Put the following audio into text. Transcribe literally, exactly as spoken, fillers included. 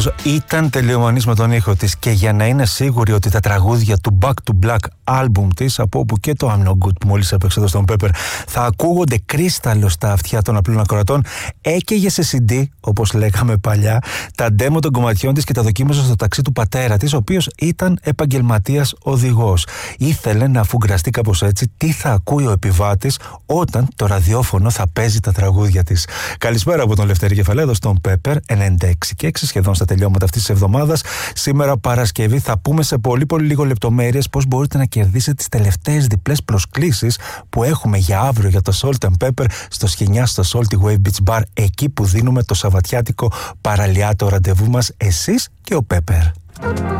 Ήταν τελειομανής με τον ήχο της και για να είναι σίγουρη ότι τα τραγούδια του Back to Black album της, από όπου και το I'm No Good που μόλις έπαιξε εδώ στον Pepper, θα ακούγονται κρίσταλλο στα αυτιά των απλών ακροατών, έκαιγε σε σι ντι, όπως λέγαμε παλιά, τα demo των κομματιών της και τα δοκίμασε στο ταξί του πατέρα της, ο οποίος ήταν επαγγελματίας οδηγός. Ήθελε να αφουγκραστεί κάπως έτσι τι θα ακούει ο επιβάτης όταν το ραδιόφωνο θα παίζει τα τραγούδια της. Καλησπέρα από τον Λευτέρη Κεφαλέδο στον Pepper ενενήντα έξι και έξι, σχεδόν στα τελειώματα αυτής της εβδομάδας. Σήμερα Παρασκευή θα πούμε σε πολύ πολύ λίγο λεπτομέρειες πώς μπορείτε να κερδίσετε τις τελευταίες διπλές προσκλήσεις που έχουμε για αύριο για το Salt and Pepper στο Σχοινιά, στο Salty Wave Beach Bar, εκεί που δίνουμε το σαββατιάτικο παραλιάτο ραντεβού μας εσείς και ο Pepper.